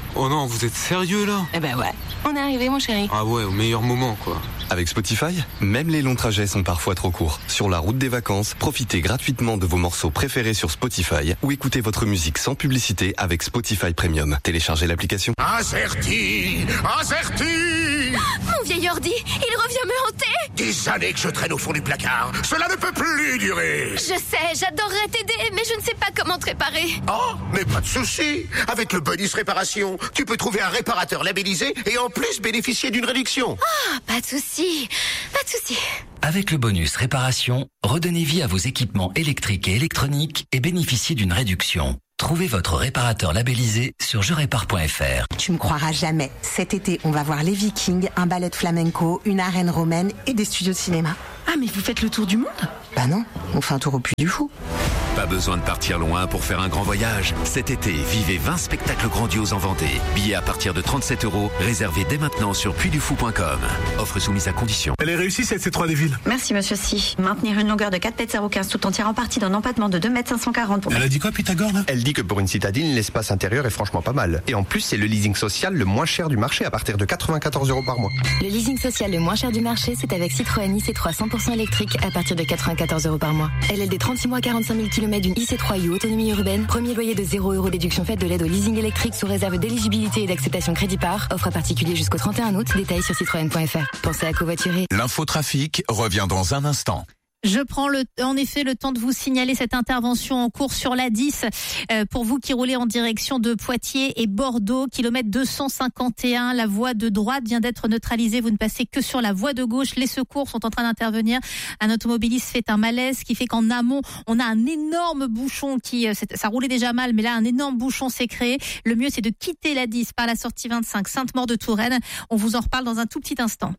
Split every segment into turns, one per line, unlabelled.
Oh non, vous êtes sérieux là?
Eh ben ouais, on est arrivé mon chéri.
Ah ouais, au meilleur moment quoi.
Avec Spotify, même les longs trajets sont parfois trop courts. Sur la route des vacances, profitez gratuitement de vos morceaux préférés sur Spotify ou écoutez votre musique sans publicité avec Spotify Premium. Téléchargez l'application.
Incerti.
Mon vieil ordi, il revient me hanter.
Des années que je traîne au fond du placard. Cela ne peut plus durer.
Je sais, j'adorerais t'aider, mais je ne sais pas comment te réparer.
Oh, mais pas de souci. Avec le bonus réparation, tu peux trouver un réparateur labellisé et en plus bénéficier d'une réduction.
Ah, pas de souci.
Avec le bonus réparation, redonnez vie à vos équipements électriques et électroniques et bénéficiez d'une réduction. Trouvez votre réparateur labellisé sur jerépare.fr.
Tu me croiras jamais. Cet été, on va voir les Vikings, un ballet de flamenco, une arène romaine et des studios de cinéma.
Ah mais vous faites le tour du monde?
Bah non, on fait un tour au Puy du Fou.
Pas besoin de partir loin pour faire un grand voyage. Cet été, vivez 20 spectacles grandioses en Vendée. Billets à partir de 37 €, réservés dès maintenant sur puydufou.com. Offre soumise à condition.
Elle est réussie cette C3 des villes.
Merci monsieur Si. Maintenir une longueur de 4,015 m tout en tirant parti d'un empattement de 2,540 m.
Elle a dit quoi Pythagore là?
Elle dit que pour une citadine, l'espace intérieur est franchement pas mal. Et en plus, c'est le leasing social le moins cher du marché à partir de 94 € par mois.
Le leasing social le moins cher du marché, c'est avec Citroën IC3 100% électrique à partir de 94 € par mois. LLD 36 mois 45 000 km d'une IC3 U autonomie urbaine. Premier loyer de 0 € déduction faite de l'aide au leasing électrique sous réserve d'éligibilité et d'acceptation crédit par. Offre à particulier jusqu'au 31 août. Détails sur citroën.fr. Pensez à covoiturer.
L'infotrafic revient dans un instant.
Je prends en effet le temps de vous signaler cette intervention en cours sur la 10 pour vous qui roulez en direction de Poitiers et Bordeaux, kilomètre 251. La voie de droite vient d'être neutralisée. Vous ne passez que sur la voie de gauche. Les secours sont en train d'intervenir. Un automobiliste fait un malaise qui fait qu'en amont, on a un énorme bouchon ça roulait déjà mal, mais là, un énorme bouchon s'est créé. Le mieux, c'est de quitter la 10 par la sortie 25 Sainte-Maure-de-Touraine. On vous en reparle dans un tout petit instant.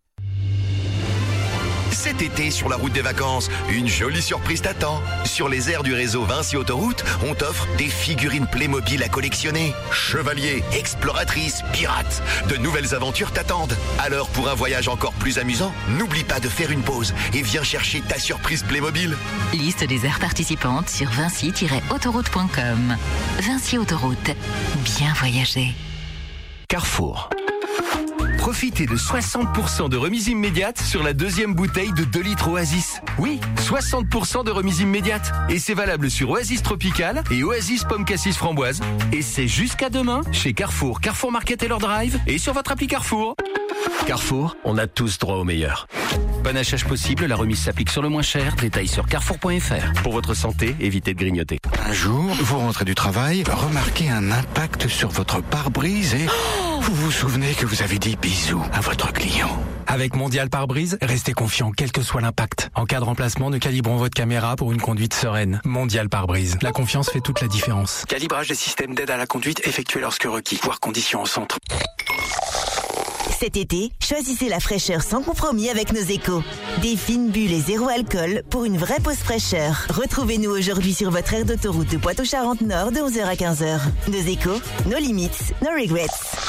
Cet été, sur la route des vacances, une jolie surprise t'attend. Sur les aires du réseau Vinci Autoroute, on t'offre des figurines Playmobil à collectionner. Chevaliers, exploratrices, pirates, de nouvelles aventures t'attendent. Alors, pour un voyage encore plus amusant, n'oublie pas de faire une pause et viens chercher ta surprise Playmobil.
Liste des aires participantes sur vinci-autoroute.com. Vinci Autoroute. Bien voyager.
Carrefour. Profitez de 60% de remise immédiate sur la deuxième bouteille de 2 litres Oasis. Oui, 60% de remise immédiate. Et c'est valable sur Oasis Tropical et Oasis Pomme Cassis Framboise. Et c'est jusqu'à demain chez Carrefour, Carrefour Market et leur Drive et sur votre appli Carrefour. Carrefour, on a tous droit au meilleur. Bon achat possible, la remise s'applique sur le moins cher. Détails sur carrefour.fr. Pour votre santé, évitez de grignoter.
Un jour, vous rentrez du travail, remarquez un impact sur votre pare-brise et vous vous souvenez que vous avez dit bisous à votre client.
Avec Mondial Pare-Brise, restez confiant quel que soit l'impact. En cas de remplacement, nous calibrons votre caméra pour une conduite sereine. Mondial Pare-Brise. La confiance fait toute la différence. Calibrage des systèmes d'aide à la conduite effectué lorsque requis. Voir conditions en centre.
Cet été, choisissez la fraîcheur sans compromis avec nos échos. Des fines bulles et zéro alcool pour une vraie pause fraîcheur. Retrouvez-nous aujourd'hui sur votre aire d'autoroute de Poitou-Charentes-Nord de 11h à 15h. Nos échos, nos limites, no regrets.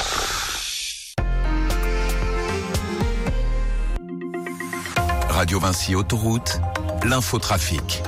Radio Vinci Autoroute, l'infotrafic.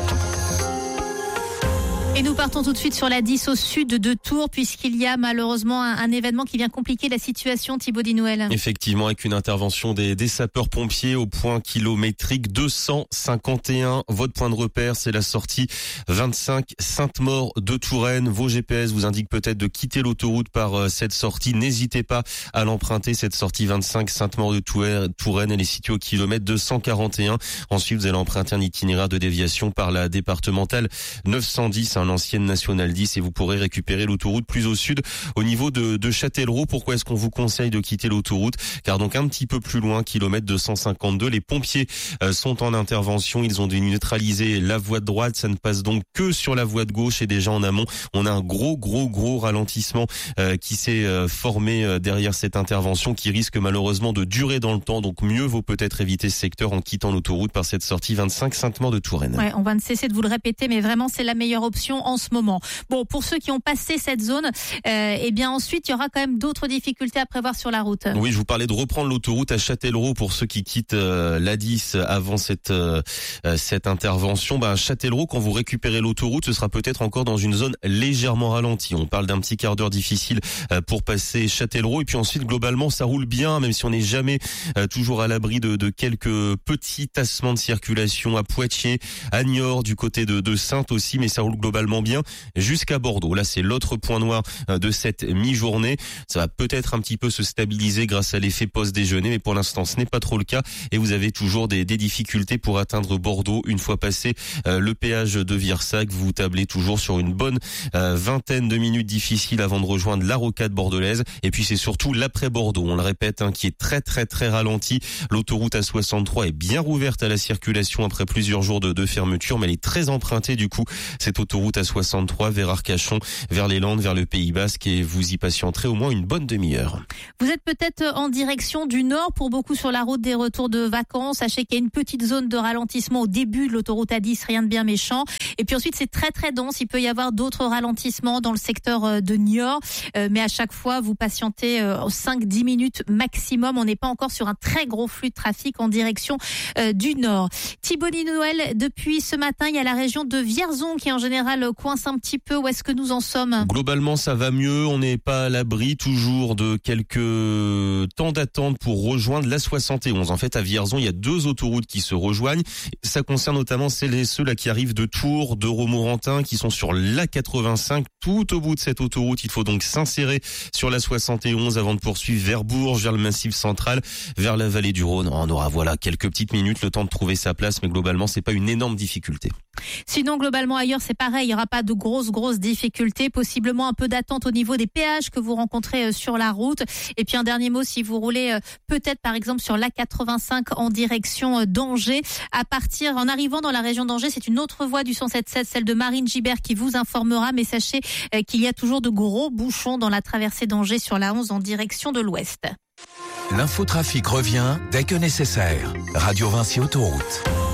Et nous partons tout de suite sur la 10 au sud de Tours, puisqu'il y a malheureusement un événement qui vient compliquer la situation, Thibaut Dinouel.
Effectivement, avec une intervention des sapeurs-pompiers au point kilométrique 251. Votre point de repère, c'est la sortie 25 Sainte-Maure de Touraine. Vos GPS vous indiquent peut-être de quitter l'autoroute par cette sortie. N'hésitez pas à l'emprunter, cette sortie 25 Sainte-Maure de Touraine. Elle est située au kilomètre 241. Ensuite, vous allez emprunter un itinéraire de déviation par la départementale 910, l'ancienne nationale 10, et vous pourrez récupérer l'autoroute plus au sud au niveau de Châtellerault. Pourquoi est-ce qu'on vous conseille de quitter l'autoroute? Car donc un petit peu plus loin, kilomètre 252, les pompiers sont en intervention. Ils ont dû neutraliser la voie de droite. Ça ne passe donc que sur la voie de gauche, et déjà en amont, on a un gros ralentissement qui s'est formé derrière cette intervention, qui risque malheureusement de durer dans le temps. Donc mieux vaut peut-être éviter ce secteur en quittant l'autoroute par cette sortie 25 Sainte-Maure de Touraine.
Ouais, on va ne cesser de vous le répéter, mais vraiment c'est la meilleure option. circulation en ce moment. Bon, pour ceux qui ont passé cette zone, eh bien ensuite il y aura quand même d'autres difficultés à prévoir sur la route.
Oui, je vous parlais de reprendre l'autoroute à Châtellerault pour ceux qui quittent l'A10 avant cette intervention. À Châtellerault, quand vous récupérez l'autoroute, ce sera peut-être encore dans une zone légèrement ralentie. On parle d'un petit quart d'heure difficile pour passer Châtellerault, et puis ensuite globalement ça roule bien, même si on n'est jamais toujours à l'abri de quelques petits tassements de circulation à Poitiers, à Niort, du côté de Saintes aussi, mais ça roule globalement bien jusqu'à Bordeaux. Là, c'est l'autre point noir de cette mi-journée. Ça va peut-être un petit peu se stabiliser grâce à l'effet post-déjeuner, mais pour l'instant ce n'est pas trop le cas, et vous avez toujours des difficultés pour atteindre Bordeaux. Une fois passé le péage de Virsac, vous tablez toujours sur une bonne vingtaine de minutes difficiles avant de rejoindre la rocade bordelaise. Et puis c'est surtout l'après Bordeaux, on le répète, qui est très très très ralenti. L'autoroute A63 est bien rouverte à la circulation après plusieurs jours de fermeture, mais elle est très empruntée du coup, cette autoroute A63 vers Arcachon, vers les Landes, vers le Pays Basque, et vous y patienterez au moins une bonne demi-heure.
Vous êtes peut-être en direction du nord, pour beaucoup sur la route des retours de vacances. Sachez qu'il y a une petite zone de ralentissement au début de l'autoroute A10, rien de bien méchant. Et puis ensuite, c'est très très dense. Il peut y avoir d'autres ralentissements dans le secteur de Niort. Mais à chaque fois, vous patientez 5-10 minutes maximum. On n'est pas encore sur un très gros flux de trafic en direction du nord. Thibaut Noël, depuis ce matin, il y a la région de Vierzon qui en général coince un petit peu. Où est-ce que nous en sommes ?
Globalement, ça va mieux. On n'est pas à l'abri toujours de quelques temps d'attente pour rejoindre la 71. En fait, à Vierzon, il y a deux autoroutes qui se rejoignent. Ça concerne notamment ceux-là qui arrivent de Tours, de Romorantin, qui sont sur la 85. Tout au bout de cette autoroute, il faut donc s'insérer sur la 71 avant de poursuivre vers Bourges, vers le Massif central, vers la vallée du Rhône. On aura quelques petites minutes, le temps de trouver sa place, mais globalement, c'est pas une énorme difficulté.
Sinon, globalement, ailleurs, c'est pareil. Il n'y aura pas de grosses difficultés. Possiblement un peu d'attente au niveau des péages que vous rencontrez sur la route. Et puis un dernier mot, si vous roulez peut-être par exemple sur l'A85 en direction d'Angers, en arrivant dans la région d'Angers, c'est une autre voie du 177, celle de Marine Gibert, qui vous informera. Mais sachez qu'il y a toujours de gros bouchons dans la traversée d'Angers sur la 11 en direction de l'ouest.
L'infotrafic revient dès que nécessaire. Radio Vinci Autoroute.